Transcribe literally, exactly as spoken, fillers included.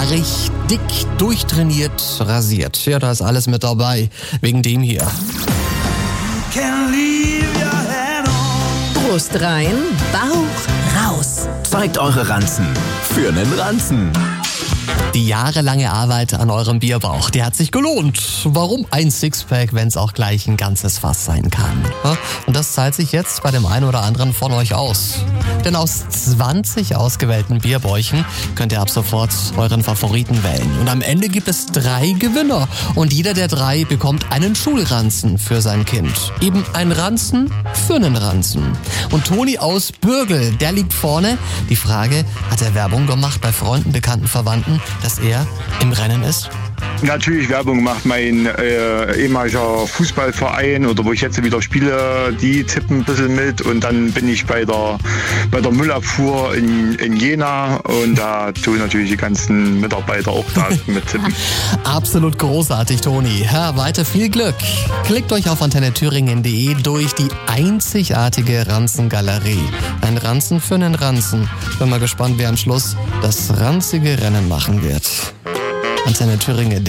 haarig, dick, durchtrainiert, rasiert. Ja, da ist alles mit dabei. Wegen dem hier. Brust rein, Bauch raus. Zeigt eure Ranzen für nen Ranzen. Die jahrelange Arbeit an eurem Bierbauch, die hat sich gelohnt. Warum ein Sixpack, wenn es auch gleich ein ganzes Fass sein kann? Und das zahlt sich jetzt bei dem einen oder anderen von euch aus. Denn aus zwanzig ausgewählten Bierbäuchen könnt ihr ab sofort euren Favoriten wählen. Und am Ende gibt es drei Gewinner. Und jeder der drei bekommt einen Schulranzen für sein Kind. Eben ein Ranzen für einen Ranzen. Und Toni aus Bürgel, der liegt vorne. Die Frage, hat er Werbung gemacht bei Freunden, Bekannten, Verwandten, dass er im Rennen ist? Natürlich Werbung macht mein äh, ehemaliger Fußballverein oder wo ich jetzt wieder spiele, die tippen ein bisschen mit und dann bin ich bei der, bei der Müllabfuhr in, in Jena und da tun natürlich die ganzen Mitarbeiter auch da mit tippen. Absolut großartig, Toni. Ja, weiter viel Glück. Klickt euch auf antenne thüringen punkt de durch die einzigartige Ranzengalerie. Ein Ranzen für einen Ranzen. Bin mal gespannt, wer am Schluss das ranzige Rennen machen wird. antenne thüringen punkt de